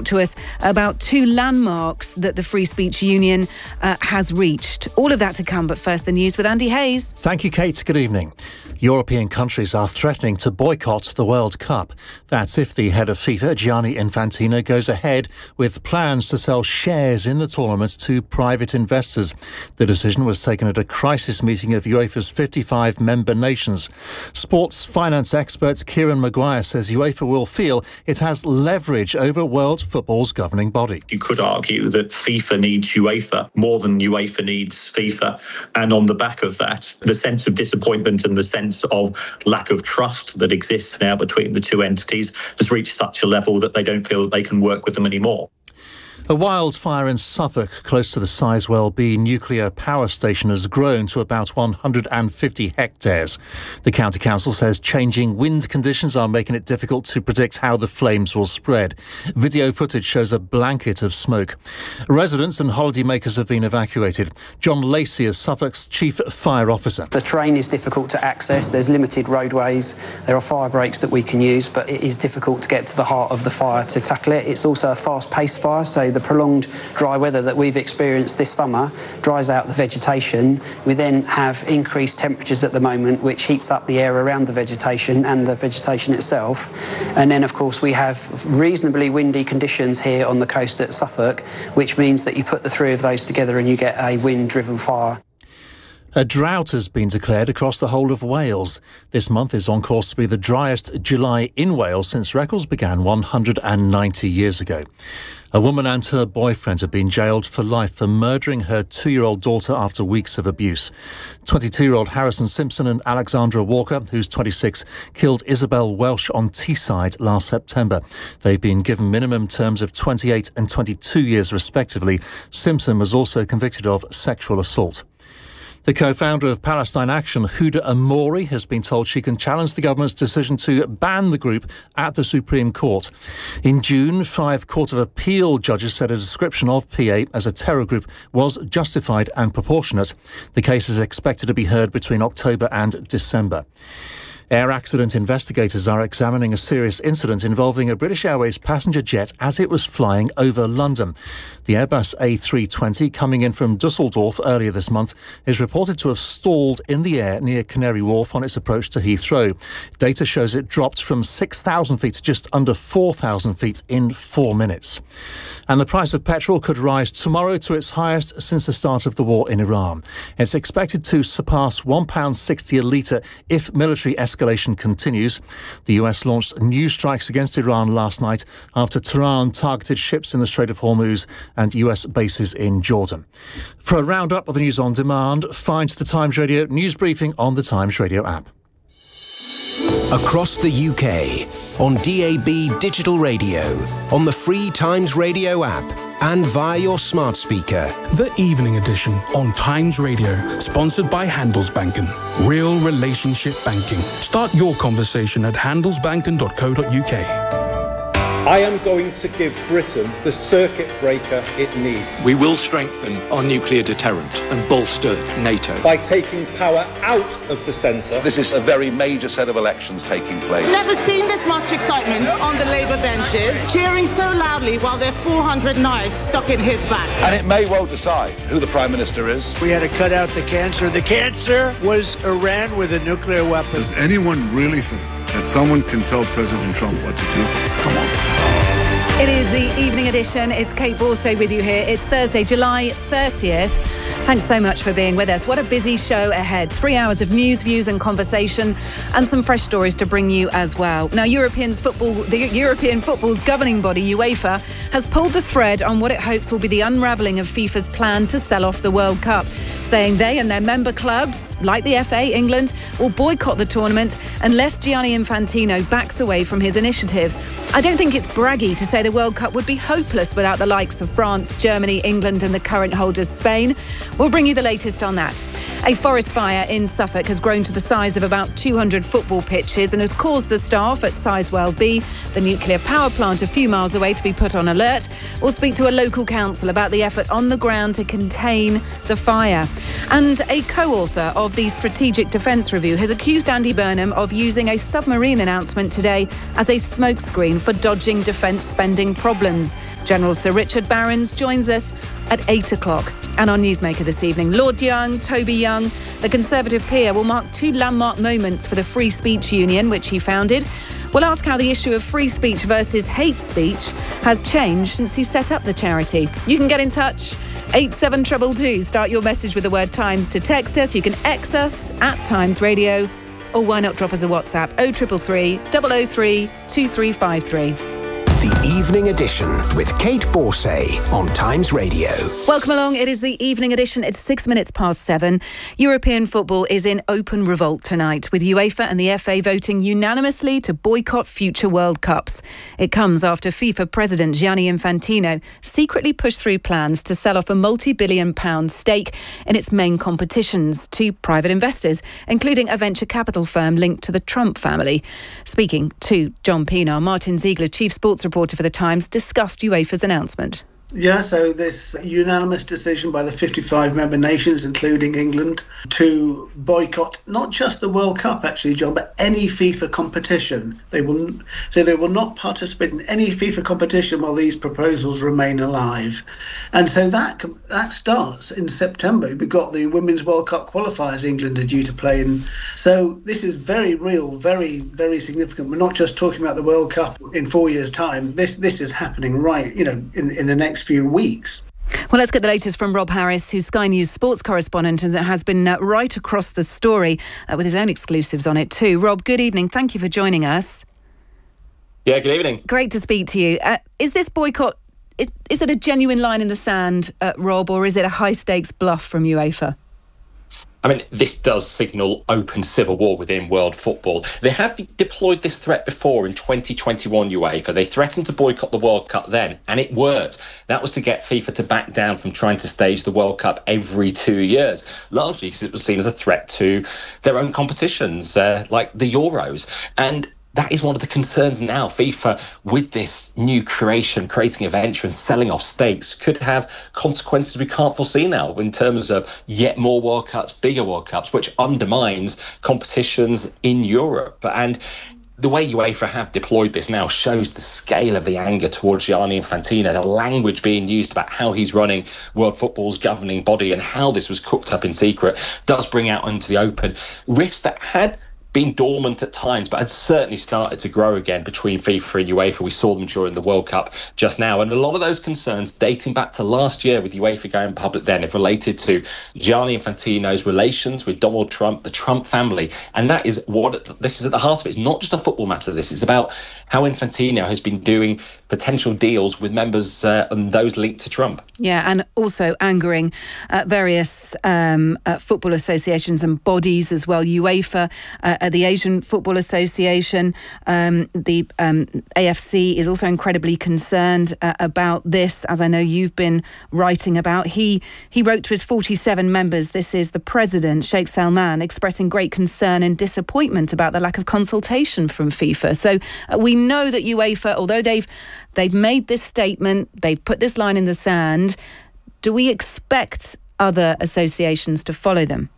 to us about two landmarks that the Free Speech Union has reached. All of that to come, but first the news with Andy Hayes. Thank you, Kate. Good evening. European countries are threatening to boycott the World Cup. That's if the head of FIFA, Gianni Infantino, goes ahead with plans to sell shares in the tournament to private investors. The decision was taken at a crisis meeting of UEFA's 55 member nations. Sports finance expert Kieran Maguire says UEFA will feel it has leverage over world football's governing body. You could argue that FIFA needs UEFA more than UEFA needs FIFA. And on the back of that, the sense of disappointment and the sense of lack of trust that exists now between the two entities has reached such a level that they don't feel that they can work with them anymore. A wildfire in Suffolk, close to the Sizewell B nuclear power station, has grown to about 150 hectares. The County Council says changing wind conditions are making it difficult to predict how the flames will spread. Video footage shows a blanket of smoke. Residents and holidaymakers have been evacuated. John Lacey is Suffolk's chief fire officer. The terrain is difficult to access. There's limited roadways. There are fire breaks that we can use, but it is difficult to get to the heart of the fire to tackle it. It's also a fast-paced fire, so the prolonged dry weather that we've experienced this summer dries out the vegetation. We then have increased temperatures at the moment, which heats up the air around the vegetation and the vegetation itself. And then, of course, we have reasonably windy conditions here on the coast at Suffolk, which means that you put the three of those together and you get a wind-driven fire. A drought has been declared across the whole of Wales. This month is on course to be the driest July in Wales since records began 190 years ago. A woman and her boyfriend have been jailed for life for murdering her 2-year-old daughter after weeks of abuse. 22-year-old Harrison Simpson and Alexandra Walker, who's 26, killed Isabel Welsh on Teesside last September. They've been given minimum terms of 28 and 22 years respectively. Simpson was also convicted of sexual assault. The co-founder of Palestine Action, Huda Amori, has been told she can challenge the government's decision to ban the group at the Supreme Court. In June, 5 Court of Appeal judges said a description of PA as a terror group was justified and proportionate. The case is expected to be heard between October and December. Air accident investigators are examining a serious incident involving a British Airways passenger jet as it was flying over London. The Airbus A320, coming in from Dusseldorf earlier this month, is reported to have stalled in the air near Canary Wharf on its approach to Heathrow. Data shows it dropped from 6,000 feet to just under 4,000 feet in 4 minutes. And the price of petrol could rise tomorrow to its highest since the start of the war in Iran. It's expected to surpass £1.60 a litre if military escalation continues. The US launched new strikes against Iran last night after Tehran targeted ships in the Strait of Hormuz and US bases in Jordan. For a roundup of the news on demand, find the Times Radio news briefing on the Times Radio app. Across the UK, on DAB digital radio, on the free Times Radio app, and via your smart speaker. The Evening Edition on Times Radio, sponsored by Handelsbanken. Real relationship banking. Start your conversation at handelsbanken.co.uk. I am going to give Britain the circuit breaker it needs. We will strengthen our nuclear deterrent and bolster NATO. By taking power out of the centre. This is a very major set of elections taking place. Never seen this much excitement on the Labour benches, cheering so loudly while there are 400 knives stuck in his back. And it may well decide who the Prime Minister is. We had to cut out the cancer. The cancer was Iran with a nuclear weapon. Does anyone really think that someone can tell President Trump what to do? Come on. It is the Evening Edition. It's Kate Borsay with you here. It's Thursday, July 30th. Thanks so much for being with us. What a busy show ahead. 3 hours of news, views and conversation and some fresh stories to bring you as well. Now, the European football's governing body, UEFA, has pulled the thread on what it hopes will be the unravelling of FIFA's plan to sell off the World Cup, saying they and their member clubs, like the FA, England, will boycott the tournament unless Gianni Infantino backs away from his initiative. I don't think it's braggy to say the World Cup would be hopeless without the likes of France, Germany, England and the current holders, Spain. We'll bring you the latest on that. A forest fire in Suffolk has grown to the size of about 200 football pitches and has caused the staff at Sizewell B, the nuclear power plant a few miles away, to be put on alert. We'll speak to a local council about the effort on the ground to contain the fire. And a co-author of the Strategic Defence Review has accused Andy Burnham of using a submarine announcement today as a smokescreen for dodging defence spending problems. General Sir Richard Barrons joins us at 8 o'clock. And our newsmaker this evening, Lord Young, Toby Young, the Conservative peer, will mark 2 landmark moments for the Free Speech Union, which he founded. We'll ask how the issue of free speech versus hate speech has changed since he set up the charity. You can get in touch, 87222. Start your message with the word Times to text us. You can X us at Times Radio, or why not drop us a WhatsApp, 0333 003 2353. The Evening Edition with Kate Borsay on Times Radio. Welcome along. It is the Evening Edition. It's 6 minutes past 7. European football is in open revolt tonight, with UEFA and the FA voting unanimously to boycott future World Cups. It comes after FIFA President Gianni Infantino secretly pushed through plans to sell off a multi-billion-pound stake in its main competitions to private investors, including a venture capital firm linked to the Trump family. Speaking to John Pienaar, Martin Ziegler, Chief Sports Reporter for The Times, discussed UEFA's announcement. Yeah, so this unanimous decision by the 55 member nations, including England, to boycott not just the World Cup, actually, John, but any FIFA competition. They will not participate in any FIFA competition while these proposals remain alive. And so that starts in September. We've got the Women's World Cup qualifiers England are due to play in. So this is very real, very, very significant. We're not just talking about the World Cup in 4 years' time. This is happening right, in the next few weeks. Well, let's get the latest from Rob Harris, who's Sky News sports correspondent and has been right across the story with his own exclusives on it too. Rob, good evening. Thank you for joining us. Yeah, good evening. Great to speak to you. Is this boycott, is it a genuine line in the sand, Rob, or is it a high-stakes bluff from UEFA? I mean, this does signal open civil war within world football. They have deployed this threat before in 2021 UEFA. They threatened to boycott the World Cup then, and it worked. That was to get FIFA to back down from trying to stage the World Cup every 2 years, largely because it was seen as a threat to their own competitions, like the Euros. And that is one of the concerns now. FIFA, with this new creating a venture and selling off stakes, could have consequences we can't foresee now in terms of yet more World Cups, bigger World Cups, which undermines competitions in Europe. And the way UEFA have deployed this now shows the scale of the anger towards Gianni Infantino, the language being used about how he's running world football's governing body and how this was cooked up in secret does bring out into the open rifts that had been dormant at times, but had certainly started to grow again between FIFA and UEFA. We saw them during the World Cup just now. And a lot of those concerns dating back to last year with UEFA going public then have related to Gianni Infantino's relations with Donald Trump, the Trump family. And that is what this is at the heart of it. It's not just a football matter. This is about how Infantino has been doing potential deals with members and those linked to Trump. Yeah, and also angering various football associations and bodies as well. UEFA, the Asian Football Association, the AFC is also incredibly concerned about this, as I know you've been writing about. He wrote to his 47 members. This is the president, Sheikh Salman, expressing great concern and disappointment about the lack of consultation from FIFA. So we know that UEFA, although they've made this statement, they've put this line in the sand, do we expect other associations to follow them?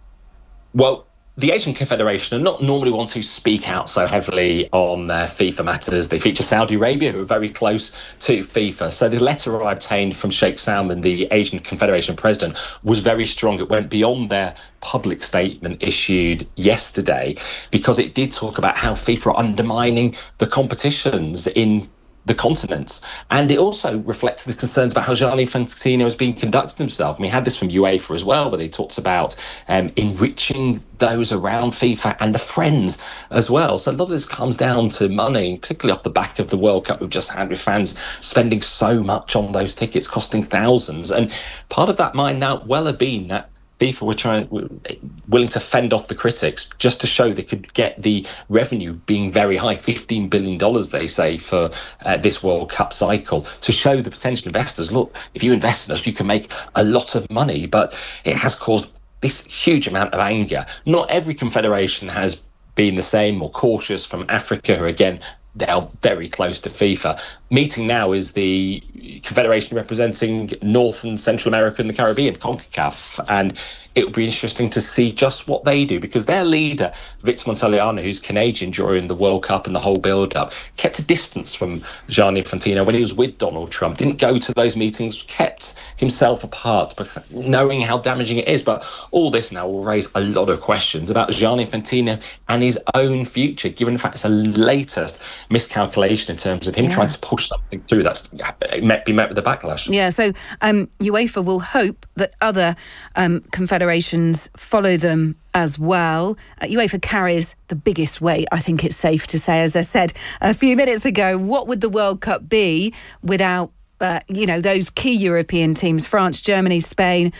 Well, the Asian Confederation are not normally ones who speak out so heavily on FIFA matters. They feature Saudi Arabia, who are very close to FIFA. So this letter I obtained from Sheikh Salman, the Asian Confederation president, was very strong. It went beyond their public statement issued yesterday because it did talk about how FIFA are undermining the competitions in the continents. And it also reflects the concerns about how Gianni Infantino has been conducting himself. And we had this from UEFA as well, where they talked about enriching those around FIFA and the friends as well. So a lot of this comes down to money, particularly off the back of the World Cup we've just had, with fans spending so much on those tickets, costing thousands. And part of that might now well have been that FIFA were willing to fend off the critics just to show they could get the revenue being very high, $15 billion, they say, for this World Cup cycle, to show the potential investors, look, if you invest in us, you can make a lot of money. But it has caused this huge amount of anger. Not every confederation has been the same, more cautious. From Africa, who again, they're very close to FIFA. Meeting now is the confederation representing North and Central America and the Caribbean, CONCACAF, and it will be interesting to see just what they do, because their leader, Victor Montagliano, who's Canadian during the World Cup and the whole build-up, kept a distance from Gianni Infantino when he was with Donald Trump, didn't go to those meetings, kept himself apart, knowing how damaging it is. But all this now will raise a lot of questions about Gianni Infantino and his own future, given the fact it's a latest miscalculation in terms of him trying to push something through that's be met with a backlash. Yeah, so UEFA will hope that other confederations follow them as well. UEFA carries the biggest weight, I think it's safe to say. As I said a few minutes ago, what would the World Cup be without those key European teams, France, Germany, Spain,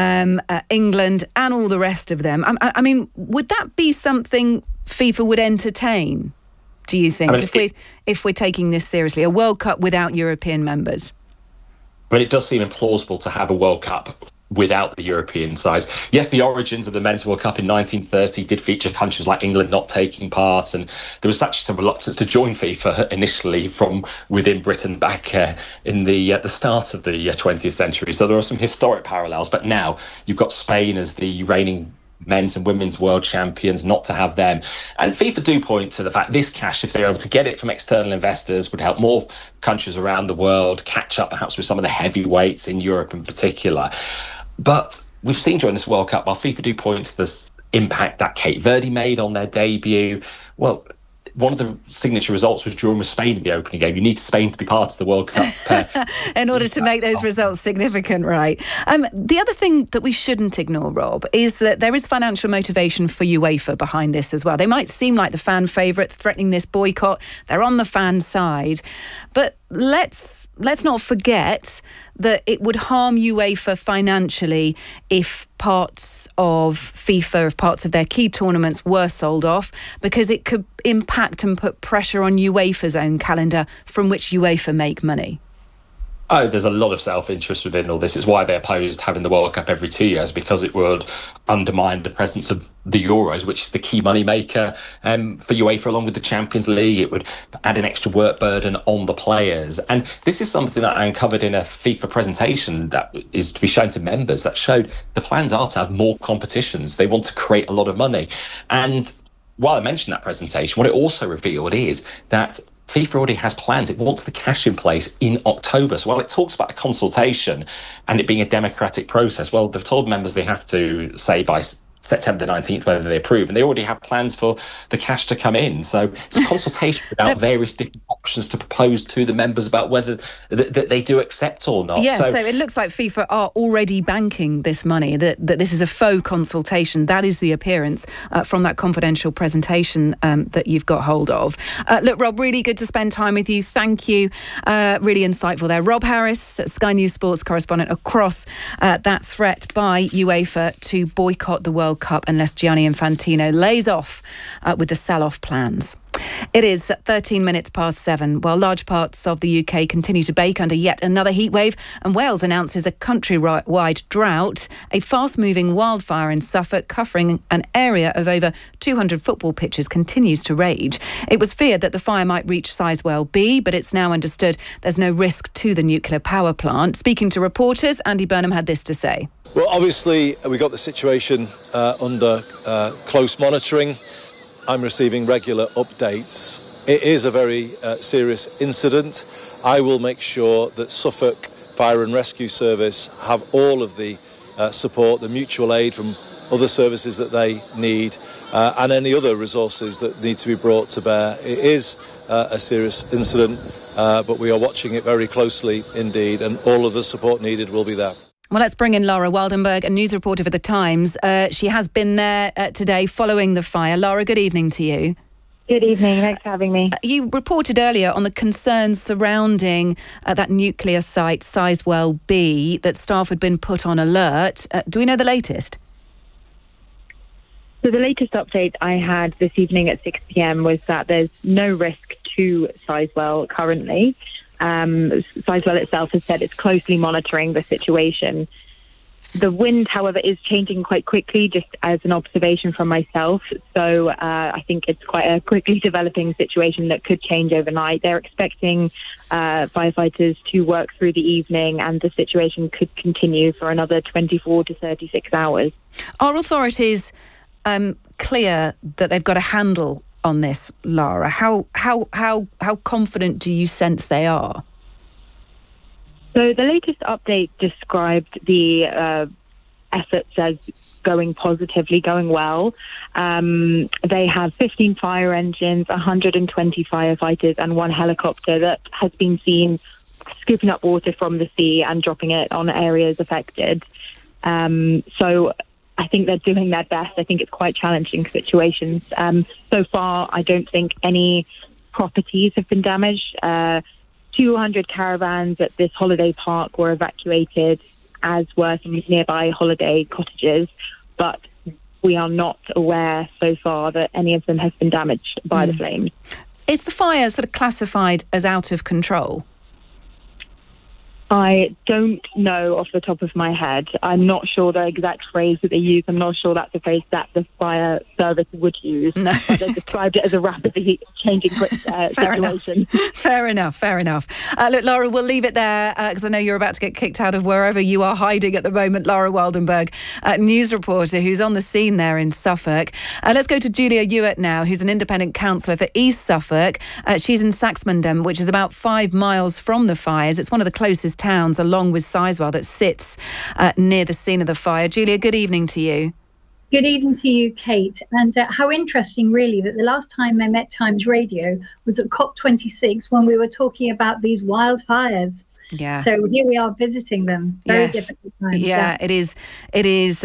England, and all the rest of them? I mean, would that be something FIFA would entertain, do you think, if we're taking this seriously, a World Cup without European members? I mean, it does seem implausible to have a World Cup without the European size. Yes, the origins of the Men's World Cup in 1930 did feature countries like England not taking part, and there was actually some reluctance to join FIFA initially from within Britain back in the start of the 20th century. So there are some historic parallels, but now you've got Spain as the reigning men's and women's world champions, not to have them. And FIFA do point to the fact this cash, if they're able to get it from external investors, would help more countries around the world catch up perhaps with some of the heavyweights in Europe in particular. But we've seen during this World Cup, while FIFA do point to this impact that Cape Verde made on their debut, well, one of the signature results was drawn with Spain in the opening game. You need Spain to be part of the World Cup in order to make those results significant, right? The other thing that we shouldn't ignore, Rob, is that there is financial motivation for UEFA behind this as well. They might seem like the fan favourite threatening this boycott. They're on the fan side. But let's not forget that it would harm UEFA financially if parts of FIFA, if parts of their key tournaments were sold off, because it could impact and put pressure on UEFA's own calendar, from which UEFA make money. Oh, there's a lot of self-interest within all this. It's why they opposed having the World Cup every 2 years, because it would undermine the presence of the Euros, which is the key moneymaker for UEFA, along with the Champions League. It would add an extra work burden on the players. And this is something that I uncovered in a FIFA presentation that is to be shown to members, that showed the plans are to have more competitions. They want to create a lot of money. And while I mentioned that presentation, what it also revealed is that FIFA already has plans. It wants the cash in place in October. So while it talks about a consultation and it being a democratic process, well, they've told members they have to say by September the 19th whether they approve, and they already have plans for the cash to come in. So it's a consultation about various different options to propose to the members about whether that they do accept or not. Yeah, so it looks like FIFA are already banking this money, that this is a faux consultation. That is the appearance from that confidential presentation that you've got hold of. Look, Rob, really good to spend time with you. Thank you. Really insightful there. Rob Harris, Sky News Sports correspondent, across that threat by UEFA to boycott the World Cup unless Gianni Infantino lays off with the sell-off plans. It is 13 minutes past 7. While large parts of the UK continue to bake under yet another heatwave, and Wales announces a countrywide drought, a fast-moving wildfire in Suffolk covering an area of over 200 football pitches continues to rage. It was feared that the fire might reach Sizewell B, but it's now understood there's no risk to the nuclear power plant. Speaking to reporters, Andy Burnham had this to say. Well, obviously, we got the situation under close monitoring. I'm receiving regular updates. It is a very serious incident. I will make sure that Suffolk Fire and Rescue Service have all of the support, the mutual aid from other services that they need, and any other resources that need to be brought to bear. It is a serious incident, but we are watching it very closely indeed, and all of the support needed will be there. Well, let's bring in Laura Waldenberg, a news reporter for The Times. She has been there today following the fire. Laura, good evening to you. Good evening. Thanks for having me. You reported earlier on the concerns surrounding that nuclear site, Sizewell B, that staff had been put on alert. Do we know the latest? So the latest update I had this evening at 6 p.m. was that there's no risk to Sizewell currently. Sizewell itself has said it's closely monitoring the situation. The wind, however, is changing quite quickly, just as an observation from myself. So I think it's quite a quickly developing situation that could change overnight. They're expecting firefighters to work through the evening, and the situation could continue for another 24 to 36 hours. Are authorities clear that they've got a handle on this, Lara? How confident do you sense they are? So the latest update described the efforts as going positively, going well. They have 15 fire engines, 120 firefighters and 1 helicopter that has been seen scooping up water from the sea and dropping it on areas affected. So I think they're doing their best. I think it's quite challenging situations. So far, I don't think any properties have been damaged. 200 caravans at this holiday park were evacuated, as were some nearby holiday cottages, but we are not aware so far that any of them has been damaged by the flames. Is the fire sort of classified as out of control? I don't know off the top of my head. I'm not sure the exact phrase that they use. I'm not sure that's the phrase that the fire service would use. No. They described it as a rapidly changing situation. Fair enough. Look, Lara, we'll leave it there because I know you're about to get kicked out of wherever you are hiding at the moment. Lara Wildenberg, news reporter who's on the scene there in Suffolk. Let's go to Julia Ewart now, who's an independent councillor for East Suffolk. She's in Saxmundham, which is about 5 miles from the fires. It's one of the closest towns, along with Sizewell, that sits near the scene of the fire. Julia, good evening to you. Good evening to you, Kate. And how interesting, really, that the last time I met Times Radio was at COP26 when we were talking about these wildfires. Yeah. So here we are visiting them. Very difficult times. Yeah, it is. It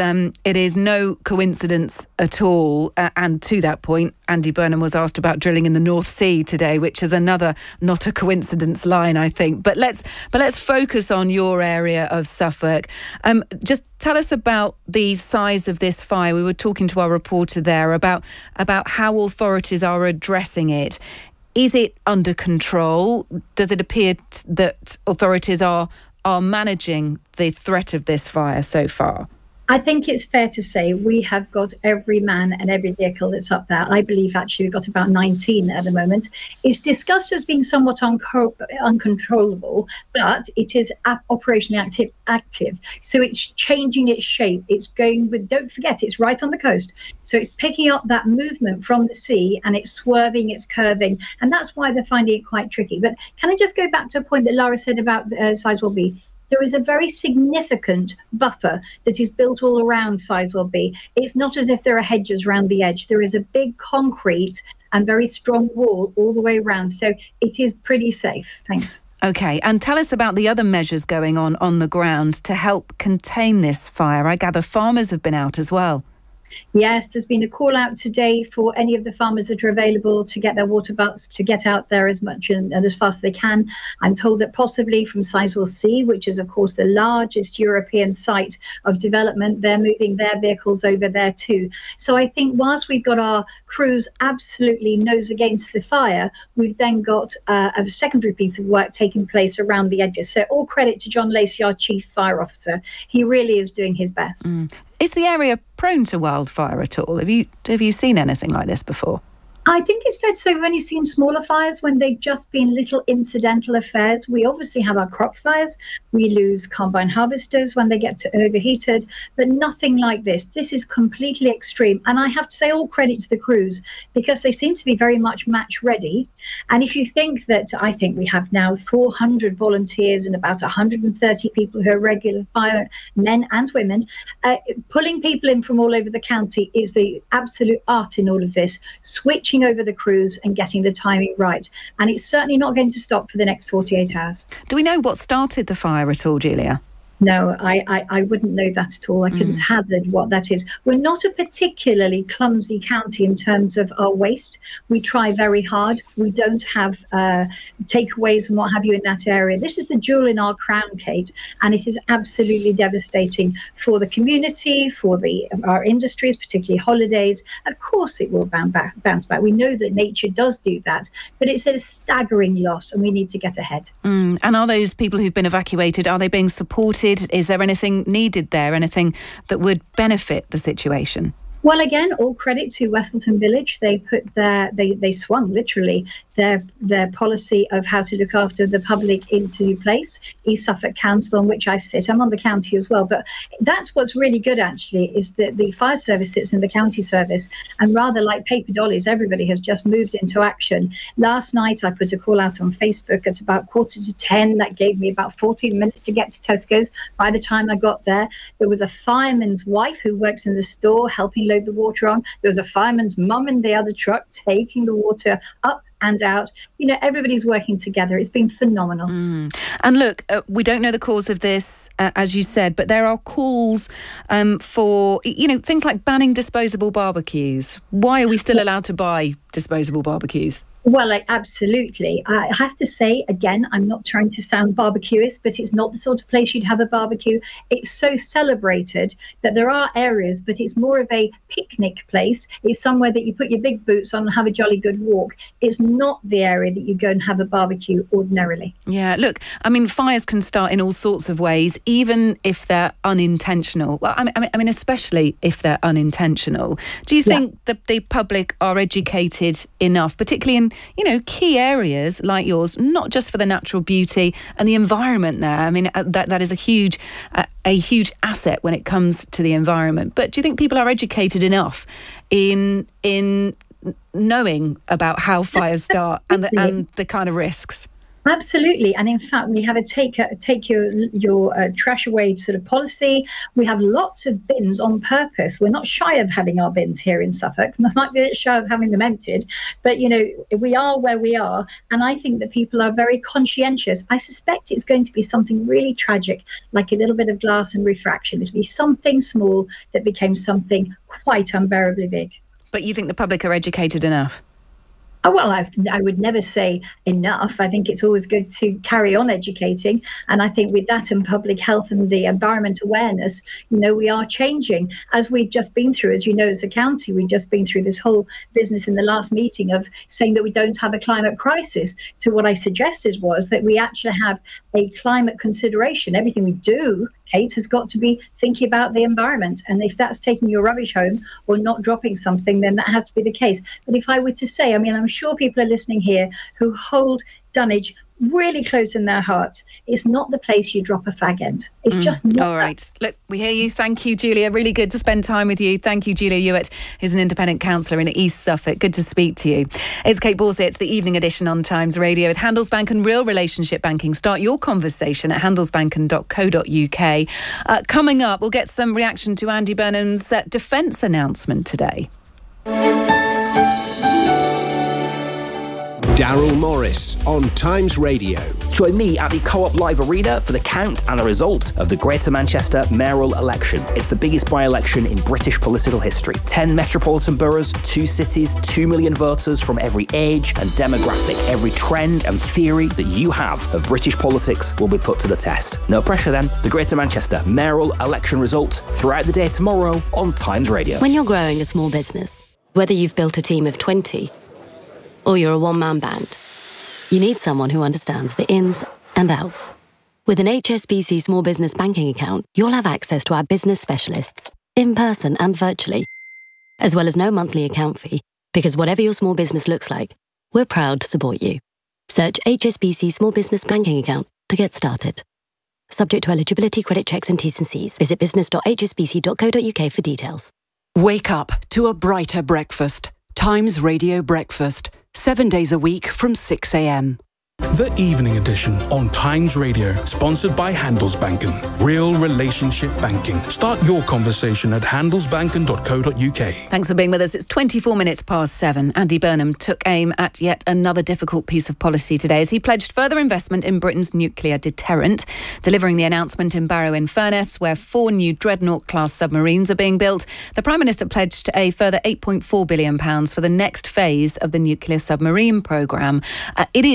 is no coincidence at all. And to that point, Andy Burnham was asked about drilling in the North Sea today, which is another not a coincidence line, I think. But let's focus on your area of Suffolk. Just tell us about the size of this fire. We were talking to our reporter there about how authorities are addressing it. Is it under control? Does it appear that authorities are managing the threat of this fire so far? I think it's fair to say we have got every man and every vehicle that's up there. I believe actually we've got about 19 at the moment. It's discussed as being somewhat uncontrollable, but it is operationally active. So it's changing its shape. It's going with, don't forget, it's right on the coast. So it's picking up that movement from the sea and it's swerving, it's curving. And that's why they're finding it quite tricky. But can I just go back to a point that Lara said about Sizewell B? There is a very significant buffer that is built all around Sizewell B. It's not as if there are hedges around the edge. There is a big concrete and very strong wall all the way around. So it is pretty safe. Thanks. OK, and tell us about the other measures going on the ground to help contain this fire. I gather farmers have been out as well. Yes, there's been a call out today for any of the farmers that are available to get their water butts to get out there as much and as fast as they can. I'm told that possibly from Sizewell C, which is, of course, the largest European site of development, they're moving their vehicles over there too. So I think whilst we've got our crews absolutely nose against the fire, we've then got a secondary piece of work taking place around the edges. So all credit to John Lacey, our Chief Fire Officer. He really is doing his best. Is the area prone to wildfire at all? Have you seen anything like this before? I think it's fair to say we've only seen smaller fires when they've just been little incidental affairs. We obviously have our crop fires. We lose combine harvesters when they get overheated, but nothing like this. This is completely extreme. And I have to say all credit to the crews because they seem to be very much match ready. And if you think that, I think we have now 400 volunteers and about 130 people who are regular fire men and women. Pulling people in from all over the county is the absolute art in all of this. Switching over the crews and getting the timing right. And it's certainly not going to stop for the next 48 hours. Do we know what started the fire at all, Julia? No, I wouldn't know that at all. I couldn't hazard what that is. We're not a particularly clumsy county in terms of our waste. We try very hard. We don't have takeaways and what have you in that area. This is the jewel in our crown, Kate, and it is absolutely devastating for the community, for our industries, particularly holidays. Of course it will bounce back. We know that nature does do that, but it's a staggering loss and we need to get ahead. And are those people who've been evacuated, are they being supported needed? Is there anything needed there? Anything that would benefit the situation? Well, again, all credit to Westleton Village. They put they swung literally their policy of how to look after the public into place. East Suffolk Council, on which I sit, I'm on the county as well, but that's what's really good actually, is that the fire service sits in the county service, and rather like paper dollies, everybody has just moved into action. Last night I put a call out on Facebook at about 9:45. That gave me about 14 minutes to get to Tesco's. By the time I got there was a fireman's wife who works in the store helping load the water on. There was a fireman's mum in the other truck taking the water up and out. Everybody's working together. It's been phenomenal. And look, we don't know the cause of this, as you said, but there are calls for, things like banning disposable barbecues. Why are we still allowed to buy disposable barbecues? Well, absolutely. I have to say, again, I'm not trying to sound barbecuist, but it's not the sort of place you'd have a barbecue. It's so celebrated that there are areas, but it's more of a picnic place. It's somewhere that you put your big boots on and have a jolly good walk. It's not the area that you go and have a barbecue ordinarily. Yeah, look, fires can start in all sorts of ways, even if they're unintentional. Well, I mean, especially if they're unintentional. Do you think that the public are educated enough, particularly in key areas like yours, not just for the natural beauty and the environment there? That is a huge asset when it comes to the environment. But do you think people are educated enough in knowing about how fires start and the kind of risks? Absolutely. And in fact, we have a take your trash away sort of policy. We have lots of bins on purpose. We're not shy of having our bins here in Suffolk. We might be a bit shy of having them emptied, but we are where we are. And I think that people are very conscientious. I suspect it's going to be something really tragic, like a little bit of glass and refraction. It'll be something small that became something quite unbearably big. But you think the public are educated enough? Well, I would never say enough. I think it's always good to carry on educating. And I think with that and public health and the environment awareness, we are changing. As we've just been through, as you know, as a county, we've just been through this whole business in the last meeting of saying that we don't have a climate crisis. So what I suggested was that we actually have a climate consideration. Everything we do, Kate, has got to be thinking about the environment. And if that's taking your rubbish home or not dropping something, then that has to be the case. But if I were to say, I'm sure people are listening here who hold Dunwich really close in their hearts. It's not the place you drop a fag end. It's just not. All right. Look, we hear you. Thank you, Julia. Really good to spend time with you. Thank you, Julia Hewitt, who's an independent councillor in East Suffolk. Good to speak to you. It's Kate Borsey. It's the evening edition on Times Radio with Handelsbanken Real Relationship Banking. Start your conversation at handelsbanken.co.uk. Coming up, we'll get some reaction to Andy Burnham's defence announcement today. Daryl Morris on Times Radio. Join me at the Co-op Live Arena for the count and the result of the Greater Manchester mayoral election. It's the biggest by-election in British political history. 10 metropolitan boroughs, 2 cities, 2 million voters from every age and demographic. Every trend and theory that you have of British politics will be put to the test. No pressure then. The Greater Manchester mayoral election result throughout the day tomorrow on Times Radio. When you're growing a small business, whether you've built a team of 20 or you're a one-man band, you need someone who understands the ins and outs. With an HSBC Small Business Banking account, you'll have access to our business specialists, in person and virtually, as well as no monthly account fee, because whatever your small business looks like, we're proud to support you. Search HSBC Small Business Banking account to get started. Subject to eligibility, credit checks and T's and C's. Visit business.hsbc.co.uk for details. Wake up to a brighter breakfast. Times Radio Breakfast. 7 days a week from 6 a.m. The Evening Edition on Times Radio, sponsored by Handelsbanken. Real relationship banking. Start your conversation at handelsbanken.co.uk. Thanks for being with us. It's 24 minutes past 7. Andy Burnham took aim at yet another difficult piece of policy today as he pledged further investment in Britain's nuclear deterrent, delivering the announcement in Barrow-in-Furness, where 4 new Dreadnought-class submarines are being built. The Prime Minister pledged a further £8.4 billion for the next phase of the nuclear submarine programme. It is, though, money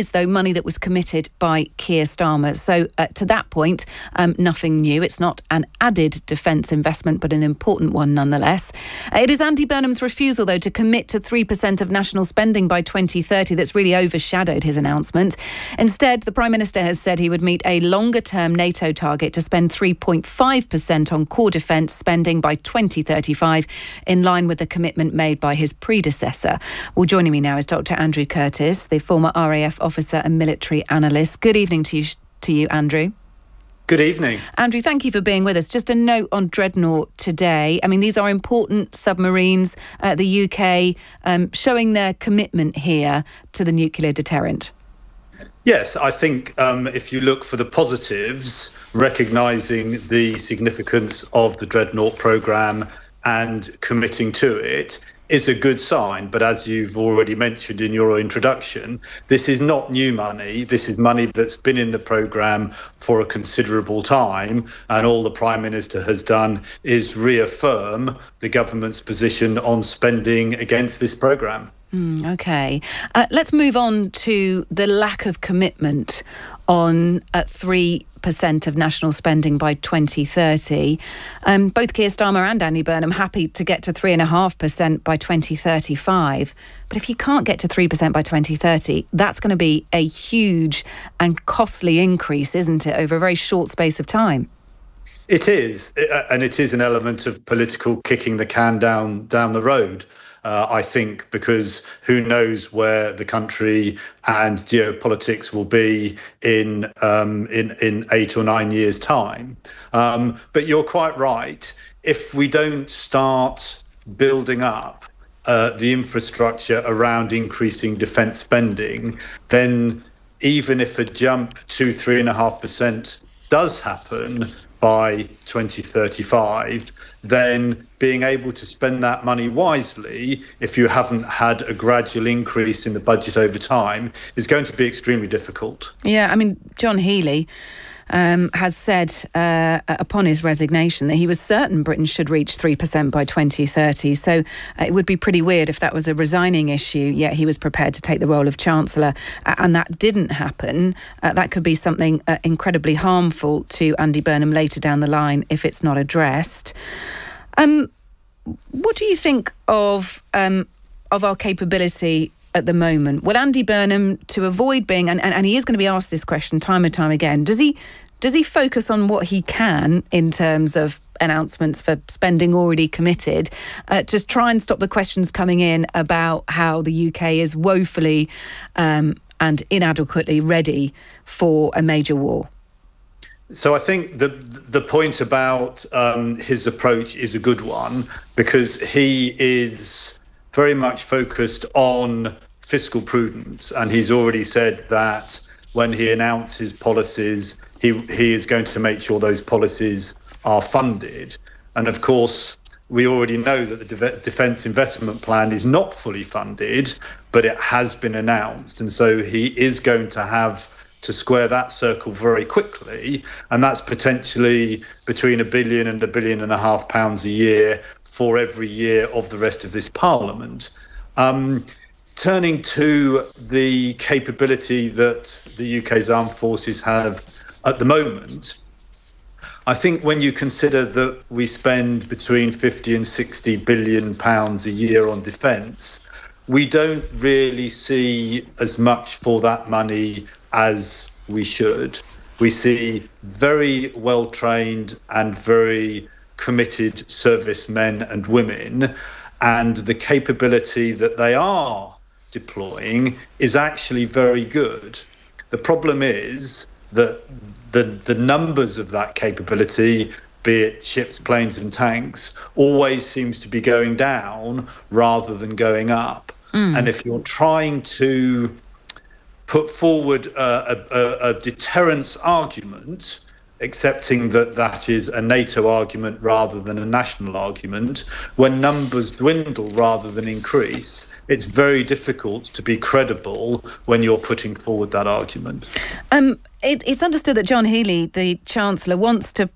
money that was committed by Keir Starmer. So to that point, nothing new. It's not an added defence investment, but an important one nonetheless. It is Andy Burnham's refusal, though, to commit to 3% of national spending by 2030 that's really overshadowed his announcement. Instead, the Prime Minister has said he would meet a longer-term NATO target to spend 3.5% on core defence spending by 2035, in line with the commitment made by his predecessor. Well, joining me now is Dr. Andrew Curtis, the former RAF officer and military analyst. Good evening to you, Andrew. Good evening. Andrew, thank you for being with us. Just a note on Dreadnought today. I mean, these are important submarines. The UK showing their commitment here to the nuclear deterrent. Yes, I think if you look for the positives, recognising the significance of the Dreadnought programme and committing to it is a good sign. But as you've already mentioned in your introduction, this is not new money. This is money that's been in the programme for a considerable time. And all the Prime Minister has done is reaffirm the government's position on spending against this programme. OK. Let's move on to the lack of commitment on 3% of national spending by 2030. Both Keir Starmer and Andy Burnham happy to get to 3.5% by 2035. But if you can't get to 3% by 2030, that's going to be a huge and costly increase, isn't it, over a very short space of time? It is. And it is an element of political kicking the can down the road. I think, because who knows where the country and geopolitics will be in 8 or 9 years' time. But you're quite right. If we don't start building up the infrastructure around increasing defence spending, then even if a jump to 3.5% does happen by 2035, then being able to spend that money wisely, if you haven't had a gradual increase in the budget over time, is going to be extremely difficult. Yeah, I mean, John Healey has said upon his resignation that he was certain Britain should reach 3% by 2030. So it would be pretty weird if that was a resigning issue, yet he was prepared to take the role of Chancellor, and that didn't happen. That could be something incredibly harmful to Andy Burnham later down the line if it's not addressed. What do you think of our capability at the moment? Will Andy Burnham, to avoid being, and he is going to be asked this question time and time again, does he focus on what he can in terms of announcements for spending already committed, to try and stop the questions coming in about how the UK is woefully and inadequately ready for a major war? So I think the point about his approach is a good one, because he is very much focused on fiscal prudence, and he's already said that when he announced his policies, he is going to make sure those policies are funded. And of course, we already know that the Defence Investment Plan is not fully funded, but it has been announced, and so he is going to have to square that circle very quickly, and that's potentially between £1 billion and £1.5 billion a year for every year of the rest of this Parliament. Turning to the capability that the UK's armed forces have at the moment, I think when you consider that we spend between 50 and 60 billion pounds a year on defence, we don't really see as much for that money as we should. We see very well-trained and very committed servicemen and women, and the capability that they are deploying is actually very good. The problem is that the numbers of that capability, be it ships, planes and tanks, always seems to be going down rather than going up. And if you're trying to put forward a deterrence argument, accepting that that is a NATO argument rather than a national argument, when numbers dwindle rather than increase, it's very difficult to be credible when you're putting forward that argument. It's understood that John Healey, the Chancellor, wants to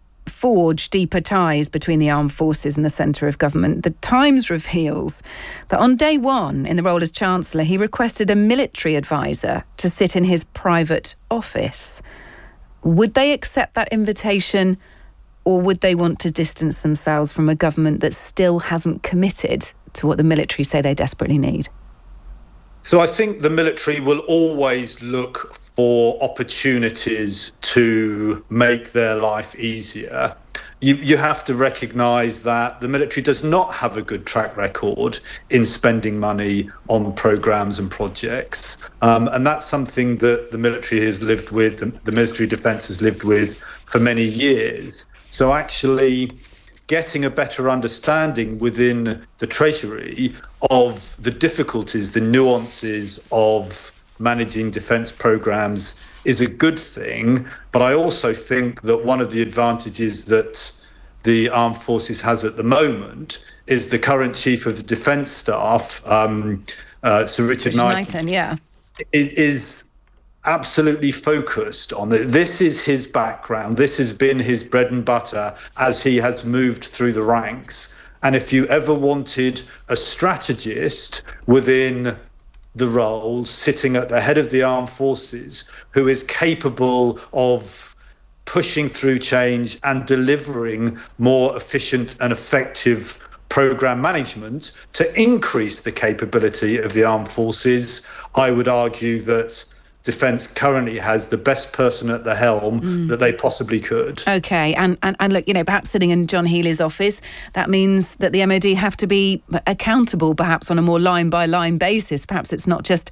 forge deeper ties between the armed forces and the centre of government. The Times reveals that on day one, in the role as Chancellor, he requested a military advisor to sit in his private office. Would they accept that invitation, or would they want to distance themselves from a government that still hasn't committed to what the military say they desperately need? So I think the military will always look for opportunities to make their life easier. You have to recognise that the military does not have a good track record in spending money on programmes and projects. And that's something that the military has lived with, the Ministry of Defence has lived with for many years. So actually getting a better understanding within the Treasury of the difficulties, the nuances of managing defence programmes is a good thing. But I also think that one of the advantages that the Armed Forces has at the moment is the current Chief of the Defence Staff, Sir Richard Knighton, is absolutely focused on it. This is his background. This has been his bread and butter as he has moved through the ranks. And if you ever wanted a strategist within the role, sitting at the head of the armed forces, who is capable of pushing through change and delivering more efficient and effective programme management to increase the capability of the armed forces, I would argue that Defence currently has the best person at the helm that they possibly could. OK, and look, perhaps sitting in John Healey's office, that means that the MOD have to be accountable, perhaps on a more line-by-line basis. Perhaps it's not just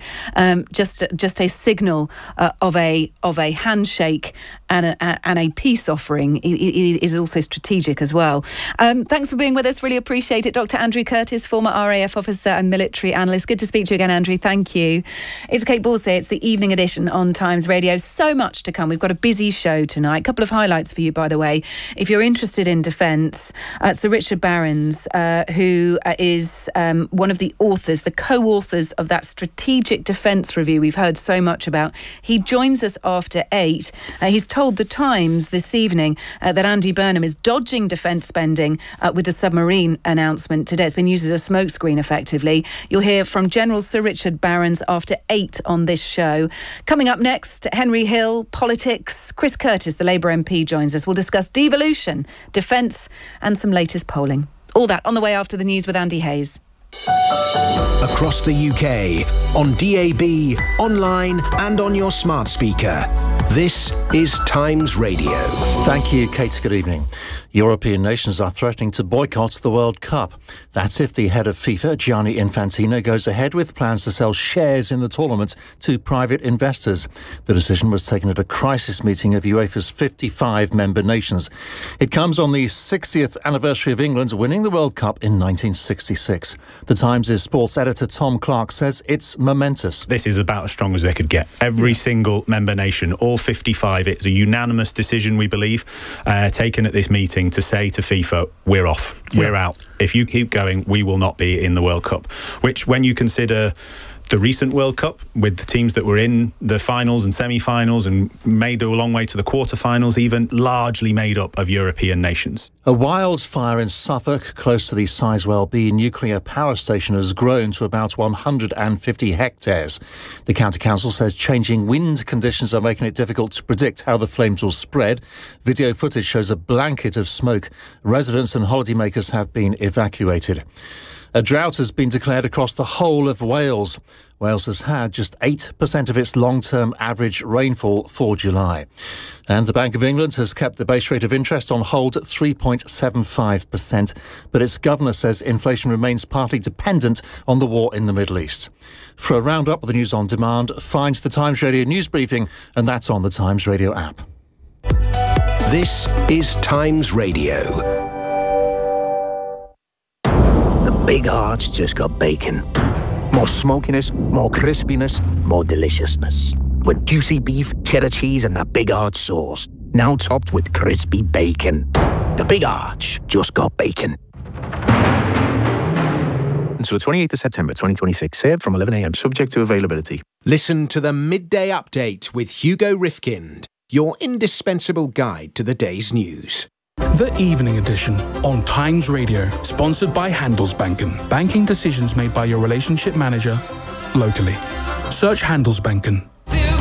a signal of a handshake and a peace offering. It is also strategic as well. Thanks for being with us. Really appreciate it. Dr. Andrew Curtis, former RAF officer and military analyst. Good to speak to you again, Andrew. Thank you. It's Kate Borsay. It's the evening edition on Times Radio. So much to come. We've got a busy show tonight. A couple of highlights for you, by the way. If you're interested in defence, Sir Richard Barrons, who is one of the authors, the co-authors of that strategic defence review we've heard so much about. He joins us after 8. He's told The Times this evening that Andy Burnham is dodging defence spending with the submarine announcement today. It's been used as a smokescreen, effectively. You'll hear from General Sir Richard Barrons after 8 on this show. Coming up next, Henry Hill, politics. Chris Curtis, the Labour MP, joins us. We'll discuss devolution, defence and some latest polling. All that on the way after the news with Andy Hayes. Across the UK, on DAB, online and on your smart speaker. This is Times Radio. Thank you, Kate. Good evening. European nations are threatening to boycott the World Cup. That's if the head of FIFA, Gianni Infantino, goes ahead with plans to sell shares in the tournament to private investors. The decision was taken at a crisis meeting of UEFA's 55 member nations. It comes on the 60th anniversary of England winning the World Cup in 1966. The Times' sports editor Tom Clark says it's momentous. This is about as strong as they could get. Every single member nation, all 55, it's a unanimous decision, we believe, taken at this meeting to say to FIFA, we're off, we're out. If you keep going, we will not be in the World Cup. Which, when you consider the recent World Cup, with the teams that were in the finals and semi-finals and made a long way to the quarter-finals, even largely made up of European nations. A wildfire in Suffolk, close to the Sizewell B nuclear power station, has grown to about 150 hectares. The County Council says changing wind conditions are making it difficult to predict how the flames will spread. Video footage shows a blanket of smoke. Residents and holidaymakers have been evacuated. A drought has been declared across the whole of Wales. Wales has had just 8% of its long-term average rainfall for July. And the Bank of England has kept the base rate of interest on hold at 3.75%. But its governor says inflation remains partly dependent on the war in the Middle East. For a roundup of the news on demand, find the Times Radio news briefing, and that's on the Times Radio app. This is Times Radio. Big Arch just got bacon. More smokiness, more crispiness, more deliciousness. With juicy beef, cheddar cheese and that Big Arch sauce. Now topped with crispy bacon. The Big Arch just got bacon. Until the 28th of September 2026. Served from 11 a.m. Subject to availability. Listen to the Midday Update with Hugo Rifkind. Your indispensable guide to the day's news. The Evening Edition on Times Radio, sponsored by Handelsbanken. Banking decisions made by your relationship manager locally. Search Handelsbanken.